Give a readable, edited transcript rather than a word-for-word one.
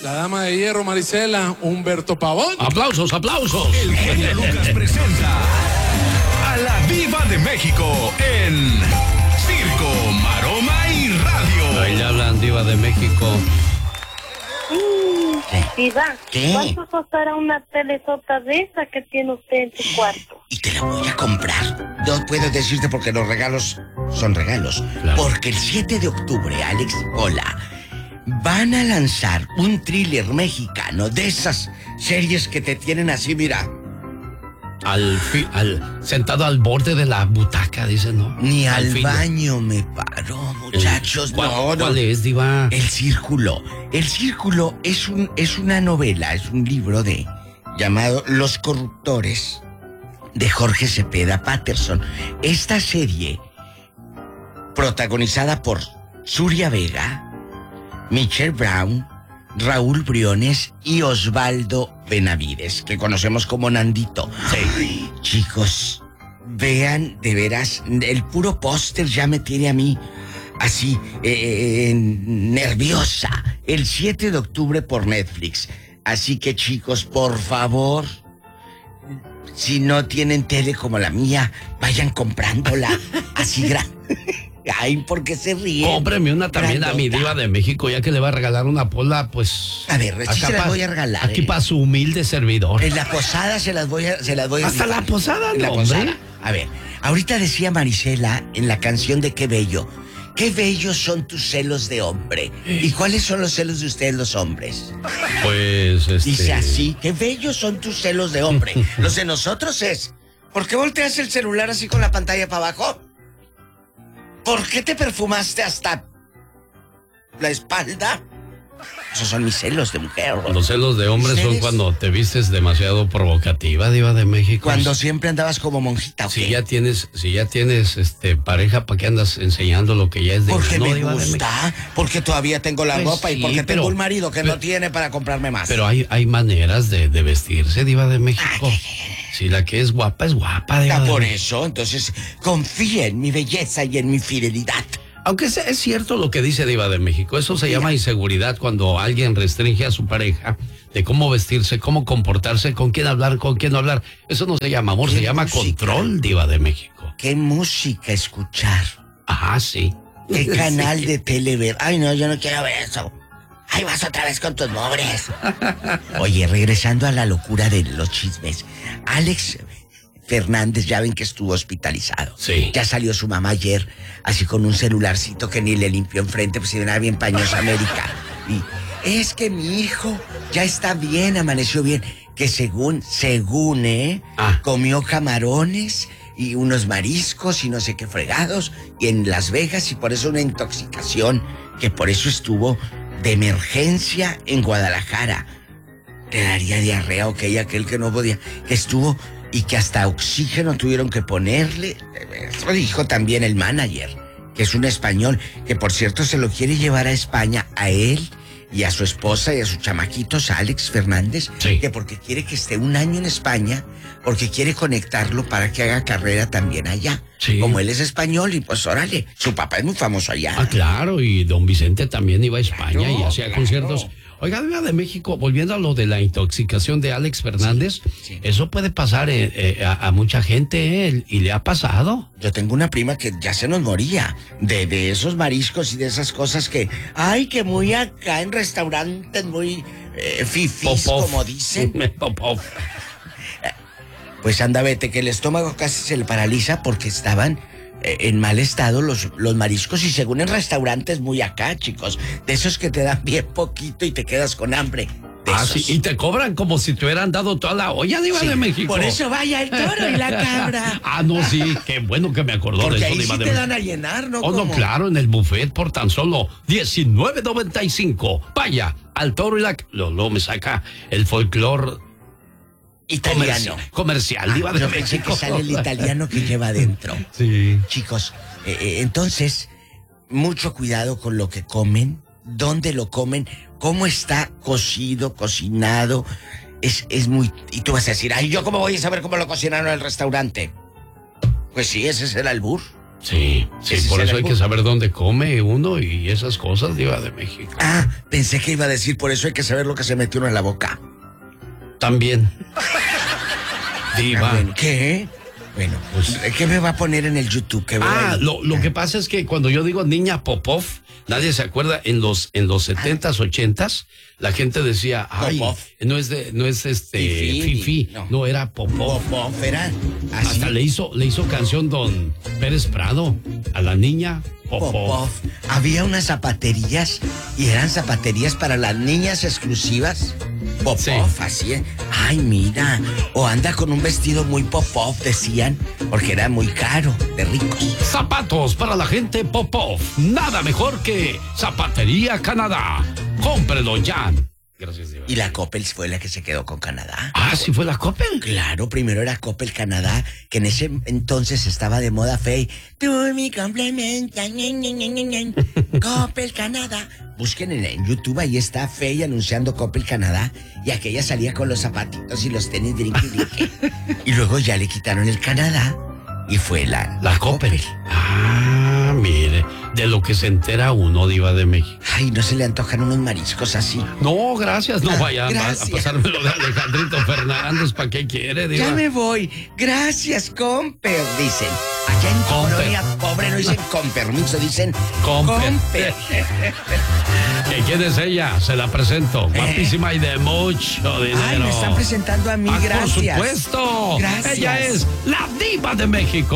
La dama de hierro, Marisela, Humberto Pavón. ¡Aplausos, aplausos! El genio Lucas presenta a la Diva de México en Circo, Maroma y Radio. Ahí le hablan, Diva de México. Diva, ¿Qué? ¿cuánto costará una telesota de esa que tiene usted en su cuarto? Y te la voy a comprar. No puedo decirte porque los regalos son regalos. Claro. Porque el 7 de octubre, Alex, hola, van a lanzar un thriller mexicano de esas series que te tienen así, mira. Sentado al borde de la butaca, dice, ¿no? Ni al fin. baño me paró, muchachos. ¿Cuál es, Diva? El Círculo. El Círculo es una novela, es un libro llamado Los Corruptores, de Jorge Cepeda Patterson. Esta serie, protagonizada por Surya Vega, Michelle Brown, Raúl Briones y Osvaldo Benavides, que conocemos como Nandito. Sí. Chicos, vean, de veras, el puro póster ya me tiene a mí así, nerviosa. El 7 de octubre por Netflix. Así que, chicos, por favor, si no tienen tele como la mía, vayan comprándola así grande. Ay, ¿por qué se ríen? Cómpreme una también Grandota. a mi Diva de México, ya que le va a regalar una pola, pues... A ver, sí se las voy a regalar. Aquí para su humilde servidor. En la posada se las voy a Hasta rifar. la posada, En la no, posada. hombre. A ver, ahorita decía Marisela en la canción de Qué bello. Qué bellos son tus celos de hombre. ¿Y cuáles son los celos de ustedes, los hombres? Pues, Dice así, qué bellos son tus celos de hombre. Los de nosotros es, ¿por qué volteas el celular así con la pantalla para abajo? ¿Por qué te perfumaste hasta la espalda? Esos son mis celos de mujer. Los celos de hombres son ¿Ustedes? cuando te vistes demasiado provocativa, Diva de México. Cuando siempre andabas como monjita, ¿o Si qué? ya tienes pareja, ¿para qué andas enseñando lo que ya es de Porque no, me Diva de gusta, porque todavía tengo la Pues ropa y sí, porque pero- tengo un marido que pero- no tiene para comprarme más. Pero hay maneras de vestirse, Diva de México. Si la que es guapa, Diva Ya de por México. eso, entonces, confía en mi belleza y en mi fidelidad. Aunque es cierto lo que dice Diva de México, eso se llama inseguridad cuando alguien restringe a su pareja de cómo vestirse, cómo comportarse, con quién hablar, con quién no hablar. Eso no se llama amor, ¿Qué se llama música? control, Diva de México. ¿Qué música escuchar? Ajá, sí. ¿Qué canal de tele ver? Ay, no, yo no quiero ver eso. Ay, vas otra vez con tus mugres. Oye, regresando a la locura de los chismes. Alex Fernández, ya ven que estuvo hospitalizado. Sí. Ya salió su mamá ayer, así con un celularcito que ni le limpió enfrente, pues si venía bien pañosa América. Y es que mi hijo ya está bien, amaneció bien. Que según, comió camarones y unos mariscos y no sé qué fregados, y en Las Vegas, y por eso una intoxicación, que por eso estuvo de emergencia en Guadalajara. Te daría diarrea, ok, aquel que no podía, que estuvo y que hasta oxígeno tuvieron que ponerle. Eso dijo también el manager, que es un español, que por cierto se lo quiere llevar a España, a él y a su esposa y a sus chamaquitos, a Alex Fernández, Sí. que porque quiere que esté un año en España, porque quiere conectarlo para que haga carrera también allá. Sí. Como él es español y pues órale, su papá es muy famoso allá. Ah, claro, y don Vicente también iba a España Claro, y hacía claro. conciertos. Oiga, Diva de México, volviendo a lo de la intoxicación de Alex Fernández, sí. eso puede pasar a mucha gente, y le ha pasado. Yo tengo una prima que ya se nos moría de esos mariscos y de esas cosas que, ay, que muy acá en restaurantes muy fifís, Popov. como dicen. Popov. Pues anda, vete, que el estómago casi se le paraliza porque estaban en mal estado los mariscos, y según en restaurantes muy acá, chicos, de esos que te dan bien poquito y te quedas con hambre. De Ah, esos. sí, y te cobran como si te hubieran dado toda la olla, Diva Sí, de México. por eso vaya el toro y la cabra. Ah, no, sí, qué bueno que me acordó Porque de eso, ahí Diva sí de te México. dan a llenar, ¿no? Oh, no, Como- claro, en el buffet por tan solo $19.95. Vaya, al toro y la... Luego me saca el folclor Italiano. comercial, Diva de Yo pensé México. que sale el italiano que lleva adentro. Sí. Chicos, entonces, mucho cuidado con lo que comen, dónde lo comen, cómo está cocido, cocinado. Es muy... Y tú vas a decir, ay, ¿yo cómo voy a saber cómo lo cocinaron en el restaurante? Pues sí, ese es el albur. Sí, Ese por es el eso hay que albur. saber dónde come uno y esas cosas, Diva de México. Ah, pensé que iba a decir, por eso hay que saber lo que se metió uno en la boca. También. Diva. Bueno, ¿qué? Bueno, Pues- ¿qué me va a poner en el YouTube? ¿Qué veo ahí? Lo que pasa es que cuando yo digo niña Popov, nadie se acuerda. En los 70s, 80s, la gente decía, ay, Popov. no es Fifi, Fifi, no. no era Popov. Popov era así. Hasta le hizo canción don Pérez Prado a la niña Popov. Popov. Había unas zapaterías y eran zapaterías para las niñas exclusivas. Popov, Sí. así. Ay, mira. O anda con un vestido muy Popov, decían, porque era muy caro, de ricos. Zapatos para la gente Popov. Nada mejor que Zapatería Canadá. Cómprelo ya. Gracias, Diva. Y la Coppel fue la que se quedó con Canadá. Ah, ¿sí fue la Coppel? Claro, primero era Coppel Canadá, que en ese entonces estaba de moda Fey. Tú mi complementa, Coppel Canadá. Busquen en YouTube, ahí está Fey anunciando Coppel Canadá. Y aquella salía con los zapatitos y los tenis brinque. Y luego ya le quitaron el Canadá y fue la Coppel. Ah, mire, de lo que se entera uno, Diva de México. Ay, no se le antojan unos mariscos así. No, gracias, no vaya a gracias. pasármelo de Alejandrito Fernández. ¿Para qué quiere, Diva? Ya me voy. Gracias, Comper, dicen. Allá en Comper. Colonia Pobre no dicen con permiso, dicen Comper. Comper. ¿Quién es ella? Se la presento. Guapísima y de mucho dinero. Ay, me están presentando a mí, Ah, gracias. por supuesto. Gracias. Ella es la Diva de México.